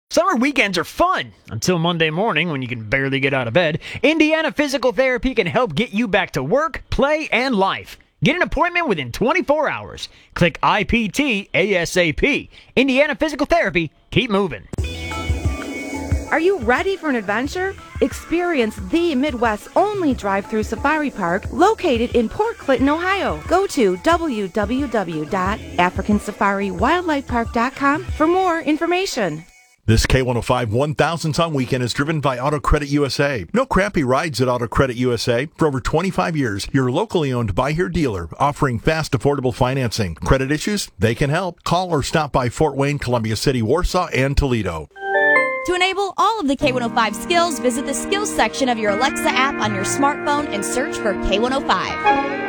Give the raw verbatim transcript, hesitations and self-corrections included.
Summer weekends are fun until Monday morning when you can barely get out of bed. Indiana Physical Therapy can help get you back to work, play, and life. Get an appointment within twenty-four hours. Click I P T ASAP. Indiana Physical Therapy. Keep moving. Are you ready for an adventure? Experience the Midwest's only drive-through safari park located in Port Clinton, Ohio. Go to w w w dot african safari wildlife park dot com for more information. This K one oh five one thousand song weekend is driven by Auto Credit U S A. No crappy rides at Auto Credit U S A. For over twenty-five years, your locally owned Buy Here dealer offering fast, affordable financing. Credit issues? They can help. Call or stop by Fort Wayne, Columbia City, Warsaw, and Toledo. To enable all of the K one oh five skills, visit the skills section of your Alexa app on your smartphone and search for K one oh five.